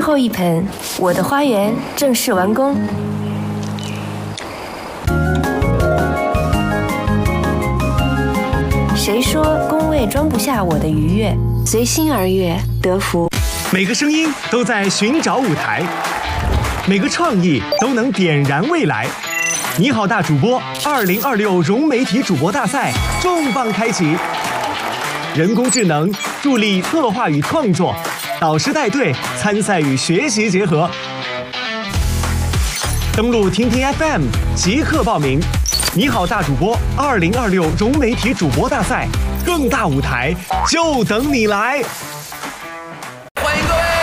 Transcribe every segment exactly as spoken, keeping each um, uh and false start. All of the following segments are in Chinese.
后一盆，我的花园正式完工。谁说工位装不下我的愉悦？随心而悦，得福。 每个声音都在寻找舞台，每个创意都能点燃未来。你好，大主播二零二六融媒体主播大赛重磅开启，人工智能助力策划与创作，导师带队，参赛与学习结合。登录听听 F M， 即刻报名。你好，大主播二零二六融媒体主播大赛，更大舞台就等你来。 欢迎各位！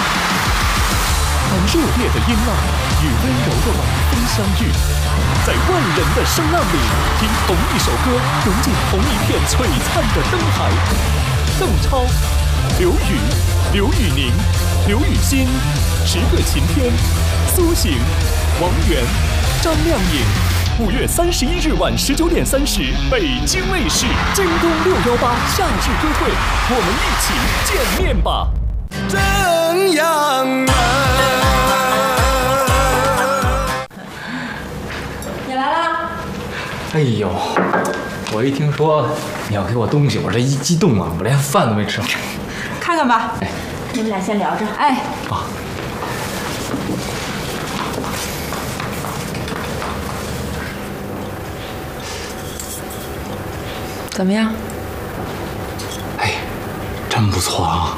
热烈的音浪与温柔的晚风相遇，在万人的声浪里，听同一首歌融进同一片璀璨的灯海。邓超、刘宇、刘宇宁、刘雨欣、十个晴天、苏醒、王源、张靓颖。五月三十一日晚十九点三十，北京卫视京东六幺八夏日歌会，我们一起见面吧！ 正阳啊！ 你来啦！ 哎呦，我一听说你要给我东西，我这一激动啊，我连饭都没吃。 看看吧。 哎， 你们俩先聊着。哎。 啊。 怎么样？ 哎，真不错啊！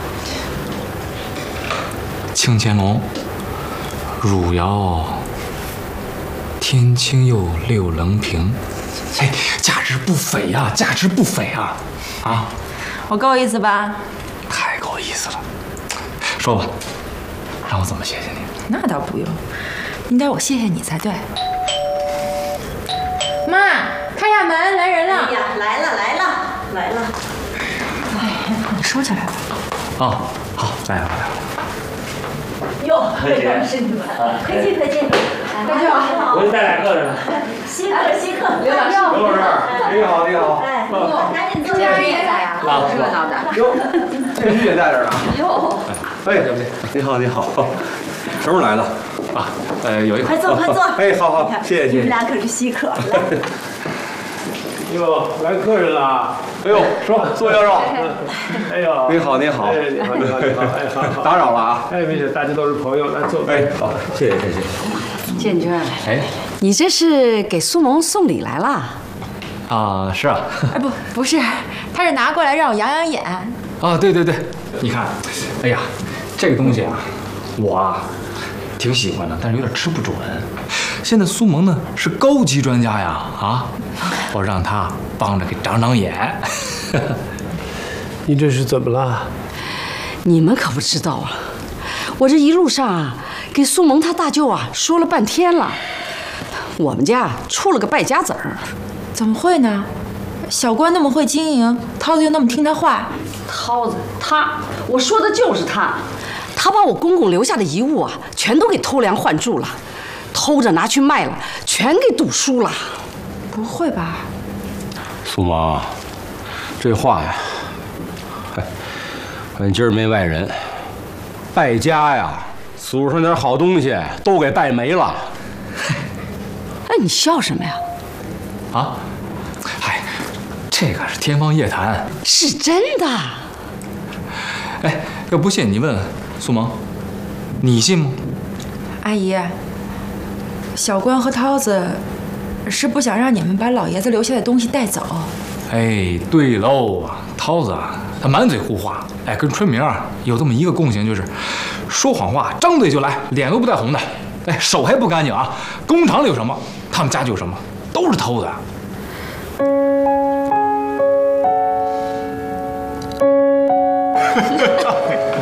清乾隆、汝窑、天青釉六棱瓶，哎，价值不菲呀、啊，价值不菲啊！啊， 我够意思吧？ 太够意思了。说吧，让我怎么谢谢你？ 那倒不用，应该我谢谢你才对。妈，开下门，来人了！ 哎呀，来了来了来了！ 哎，你收起来吧。 哦，好，来了来了。 哟，为什么是你们？快进快进！ 大舅好， 我给你带俩客人呢。 稀客稀客， 刘老师， 刘老师，你好你好。 哎，赶紧坐。 家人也在呀， 啊， 热闹的。 哟，电视也在这儿呢。 哟， 哎，对不起，你好你好，什么时候来的？ 啊，呃，有一会快坐快坐。 哎，好好，谢谢谢谢。 你们俩可是稀客，来。 哟，来客人了。哎呦，说坐要让。哎呦，你好你好。哎，你好你好你好。哎，好好。打扰了啊。哎，没事，大家都是朋友，来坐。哎，好，谢谢谢谢。 建军， 哎， 你这是给苏萌送礼来了？ 啊，是啊。 哎不不是，他是拿过来让我养养眼。 啊，对对对，你看，哎呀，这个东西啊，我啊挺喜欢的，但是有点吃不准。现在苏萌呢是高级专家呀，啊，我让他帮着给长长眼。 你这是怎么了？ 你们可不知道啊，我这一路上啊，给苏萌他大舅啊说了半天了，我们家出了个败家子儿。 怎么会呢？小关那么会经营，涛子又那么听他话。 涛子他，我说的就是他，他把我公公留下的遗物啊，全都给偷梁换柱了，偷着拿去卖了，全给赌输了。 不会吧？ 苏萌，这话呀，哎，反正今儿没外人，败家呀，祖上点好东西都给败没了。 哎，你笑什么呀？ 啊，嗨，这个是天方夜谭， 是真的。 哎，要不信你问问苏萌，你信吗？ 阿姨，小关和涛子是不想让你们把老爷子留下的东西带走。 哎，对喽，涛子啊，他满嘴胡话，哎，跟春明有这么一个共性，就是说谎话，张嘴就来，脸都不带红的，哎，手还不干净啊。工厂里有什么，他们家就有什么，都是偷的。